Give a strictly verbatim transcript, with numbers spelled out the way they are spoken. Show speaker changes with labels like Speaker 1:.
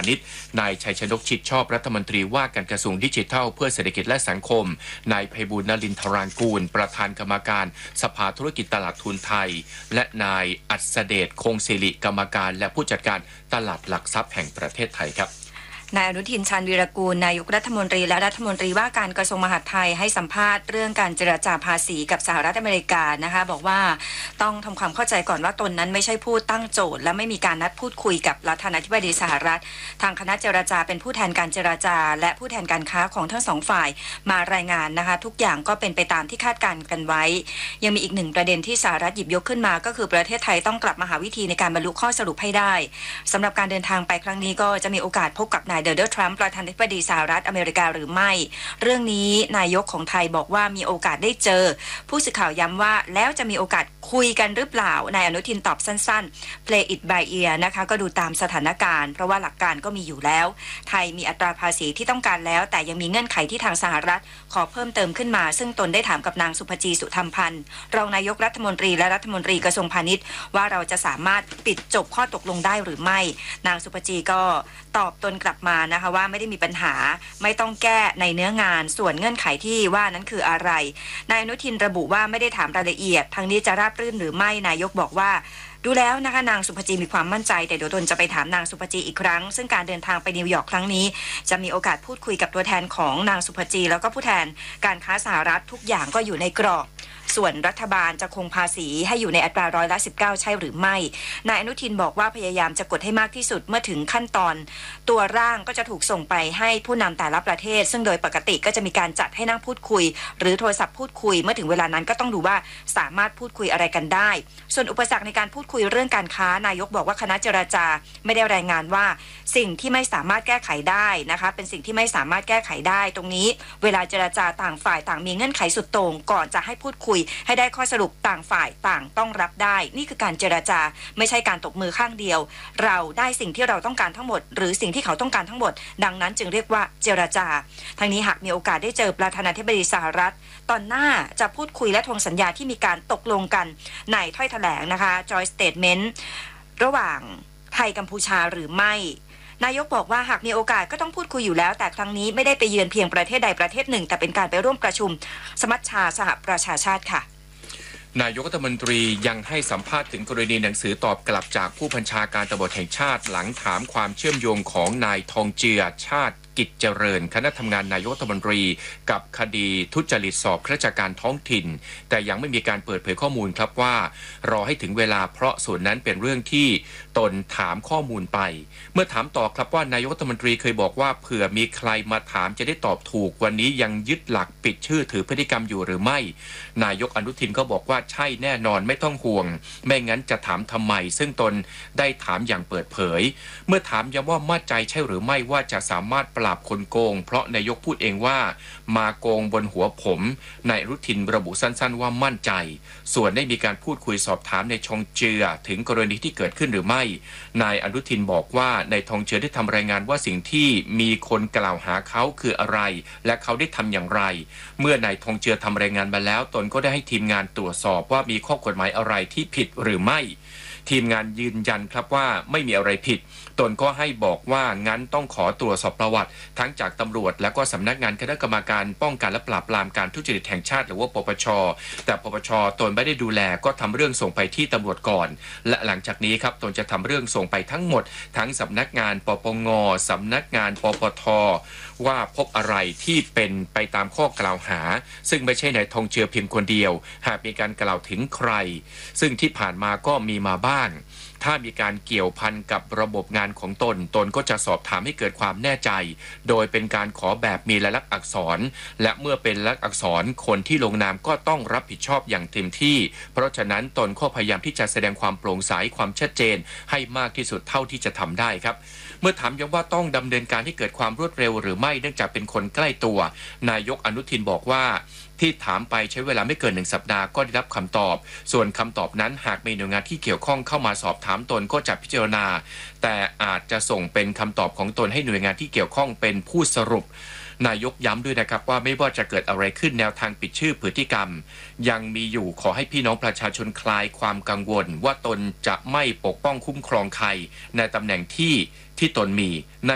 Speaker 1: ณิชย์นายชัยชนกชิดชอบรัฐมนตรีว่าการกระทรวงดิจิทัลเพื่อเศรษฐกิจและสังคมนายไพบูลย์ นลินทรางกูลประธานกรรมการสภาธุรกิจตลาดทุนไทยและนายอัศเดชคงศิริกรรมการและผู้จัดการตลาดหลักทรัพย์แห่งประเทศไทยครับ
Speaker 2: นายอนุทินชาญวีรกูลนายกรัฐมนตรีและรัฐมนตรีว่าการกระทรวงมหาดไทยให้สัมภาษณ์เรื่องการเจรจาภาษีกับสหรัฐอเมริกานะคะบอกว่าต้องทำความเข้าใจก่อนว่าตนนั้นไม่ใช่ผู้ตั้งโจทย์และไม่มีการนัดพูดคุยกับประธานาธิบดีสหรัฐทางคณะเจรจาเป็นผู้แทนการเจรจาและผู้แทนการค้าของทั้งสองฝ่ายมารายงานนะคะทุกอย่างก็เป็นไปตามที่คาดการณ์กันไว้ยังมีอีกหนึ่งประเด็นที่สหรัฐหยิบยกขึ้นมาก็คือประเทศไทยต้องกลับมาหาวิธีในการบรรลุข้อสรุปให้ได้สำหรับการเดินทางไปครั้งนี้ก็จะมีโอกาสพบกับนายโดนัลด์ทรัมป์ประธานาธิบดีสหรัฐอเมริกาหรือไม่เรื่องนี้นายกของไทยบอกว่ามีโอกาสได้เจอผู้สื่อข่าวย้ำว่าแล้วจะมีโอกาสคุยกันหรือเปล่านายอนุทินตอบสั้นๆ play it by ear นะคะก็ดูตามสถานการณ์เพราะว่าหลักการก็มีอยู่แล้วไทยมีอัตราภาษีที่ต้องการแล้วแต่ยังมีเงื่อนไขที่ทางสหรัฐขอเพิ่มเติมขึ้นมาซึ่งตนได้ถามกับนางสุภจีสุธรรมพันธ์รองนายกรัฐมนตรีและรัฐมนตรีกระทรวงพาณิชย์ว่าเราจะสามารถปิดจบข้อตกลงได้หรือไม่นางสุภจีก็ตอบตนกลับมานะคะว่าไม่ได้มีปัญหาไม่ต้องแก้ในเนื้องานส่วนเงื่อนไขที่ว่านั้นคืออะไรนายอนุทินระบุว่าไม่ได้ถามรายละเอียดทางนี้จะราบรื่นหรือไม่นายกบอกว่าดูแล้วนะคะนางสุภจีมีความมั่นใจแต่เดี๋ยวตนจะไปถามนางสุภจีอีกครั้งซึ่งการเดินทางไปนิวยอร์กครั้งนี้จะมีโอกาสพูดคุยกับตัวแทนของนางสุภจีแล้วก็ผู้แทนการค้าสหรัฐทุกอย่างก็อยู่ในกรอบส่วนรัฐบาลจะคงภาษีให้อยู่ในอัตราร้อยละสิบเก้าใช่หรือไม่นายอนุทินบอกว่าพยายามจะกดให้มากที่สุดเมื่อถึงขั้นตอนตัวร่างก็จะถูกส่งไปให้ผู้นำแต่ละประเทศซึ่งโดยปกติก็จะมีการจัดให้นั่งพูดคุยหรือโทรศัพท์พูดคุยเมื่อถึงเวลานั้นก็ต้องดูว่าสามารถพูดคุยอะไรกันได้ส่วนอุปสรรคในการพูดคุยเรื่องการค้านายกบอกว่าคณะเจรจาไม่ได้รายงานว่าสิ่งที่ไม่สามารถแก้ไขได้นะคะเป็นสิ่งที่ไม่สามารถแก้ไขได้ตรงนี้เวลาเจรจาต่างฝ่ายต่างมีเงื่อนไขสุดโต่งก่อนจะให้พูดคุยให้ได้ข้อสรุปต่างฝ่ายต่างต้องรับได้นี่คือการเจรจาไม่ใช่การตบมือข้างเดียวเราได้สิ่งที่เราต้องการทั้งหมดหรือสิ่งที่เขาต้องการทั้งหมดดังนั้นจึงเรียกว่าเจรจาทั้งนี้หากมีโอกาสได้เจอประธานาธิบดีสหรัฐตอนหน้าจะพูดคุยและทวงสัญญาที่มีการตกลงกันในถ้อยแถลงนะคะ Joint Statement ระหว่างไทยกัมพูชาหรือไม่นายกบอกว่าหากมีโอกาสก็ต้องพูดคุยอยู่แล้วแต่ครั้งนี้ไม่ได้ไปเยือนเพียงประเทศใดประเทศหนึ่งแต่เป็นการไปร่วมประชุมสมัชชาสหประชาชาติค่ะ
Speaker 1: นายกรัฐมนตรียังให้สัมภาษณ์ถึงกรณีหนังสือตอบกลับจากผู้บัญชาการตำรวจแห่งชาติหลังถามความเชื่อมโยงของนายทองเจือชาติกิจเจริญคณะทำงานนายกรัฐมนตรีกับคดีทุจริตสอบข้าราชการท้องถิ่นแต่ยังไม่มีการเปิดเผยข้อมูลครับว่ารอให้ถึงเวลาเพราะส่วนนั้นเป็นเรื่องที่ตนถามข้อมูลไปเมื่อถามต่อครับว่านายกรัฐมนตรีเคยบอกว่าเผื่อมีใครมาถามจะได้ตอบถูกวันนี้ยังยึดหลักปิดชื่อถือพฤติกรรมอยู่หรือไม่นายกอนุทินก็บอกว่าใช่แน่นอนไม่ต้องห่วงไม่งั้นจะถามทำไมซึ่งตนได้ถามอย่างเปิดเผยเมื่อถามย้ำว่ามั่นใจใช่หรือไม่ว่าจะสามารถปราบคนโกงเพราะนายกพูดเองว่ามาโกงบนหัวผมนายอนุทินระบุสั้นๆว่ามั่นใจส่วนได้มีการพูดคุยสอบถามในชองเจือถึงกรณีที่เกิดขึ้นหรือไม่นายอนุทินบอกว่านายทองเจือได้ทำรายงานว่าสิ่งที่มีคนกล่าวหาเขาคืออะไรและเขาได้ทำอย่างไรเมื่อนายทองเจือทำรายงานมาแล้วตนก็ได้ให้ทีมงานตรวจสอบว่ามีข้อกฎหมายอะไรที่ผิดหรือไม่ทีมงานยืนยันครับว่าไม่มีอะไรผิดตนก็ให้บอกว่างั้นต้องขอตรวจสอบประวัติทั้งจากตำรวจและก็สำนักงานคณะกรรมการป้องกันและปราบปรามการทุจริตแห่งชาติหรือว่าปปช.แต่ปปช.ตนไม่ได้ดูแลก็ทำเรื่องส่งไปที่ตำรวจก่อนและหลังจากนี้ครับตนจะทำเรื่องส่งไปทั้งหมดทั้งสำนักงานปปง.สำนักงานปปท.ว่าพบอะไรที่เป็นไปตามข้อกล่าวหาซึ่งไม่ใช่นายทองเจือเพียงคนเดียวหากมีการกล่าวถึงใครซึ่งที่ผ่านมาก็มีมาบ้างถ้ามีการเกี่ยวพันกับระบบงานของตนตนก็จะสอบถามให้เกิดความแน่ใจโดยเป็นการขอแบบมีลายลักษณ์อักษรและเมื่อเป็นลายลักษณ์อักษรคนที่ลงนามก็ต้องรับผิดชอบอย่างเต็มที่เพราะฉะนั้นตนก็พยายามที่จะแสดงความโปร่งใสความชัดเจนให้มากที่สุดเท่าที่จะทำได้ครับเมื่อถามย้ำว่าต้องดำเนินการให้เกิดความรวดเร็วหรือไม่เนื่องจากเป็นคนใกล้ตัวนายกอนุทินบอกว่าที่ถามไปใช้เวลาไม่เกินหนึ่งสัปดาห์ก็ได้รับคำตอบส่วนคำตอบนั้นหากมีหน่วยงานที่เกี่ยวข้องเข้ามาสอบถามตนก็จะพิจารณาแต่อาจจะส่งเป็นคำตอบของตนให้หน่วยงานที่เกี่ยวข้องเป็นผู้สรุปนายกย้ำด้วยนะครับว่าไม่ว่าจะเกิดอะไรขึ้นแนวทางปิดชื่อพฤติกรรมยังมีอยู่ขอให้พี่น้องประชาชนคลายความกังวลว่าตนจะไม่ปกป้องคุ้มครองใครในตำแหน่งที่ที่ตนมีนั่น